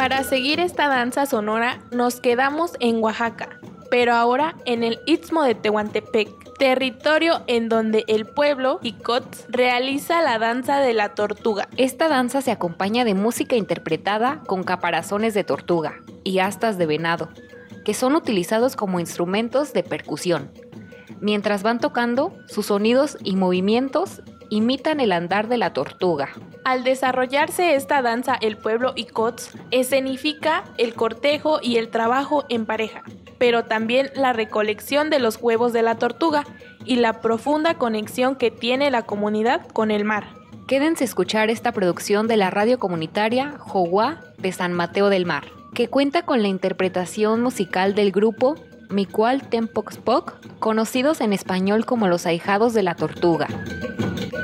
Para seguir esta danza sonora nos quedamos en Oaxaca, pero ahora en el Istmo de Tehuantepec, territorio en donde el pueblo Icots realiza la danza de la tortuga. Esta danza se acompaña de música interpretada con caparazones de tortuga y astas de venado, que son utilizados como instrumentos de percusión. Mientras van tocando, sus sonidos y movimientos imitan el andar de la tortuga. Al desarrollarse esta danza, el pueblo Icots escenifica el cortejo y el trabajo en pareja, pero también la recolección de los huevos de la tortuga y la profunda conexión que tiene la comunidad con el mar. Quédense a escuchar esta producción de la radio comunitaria Joguá de San Mateo del Mar, que cuenta con la interpretación musical del grupo Micual Tempoxpoc, conocidos en español como los Ahijados de la Tortuga.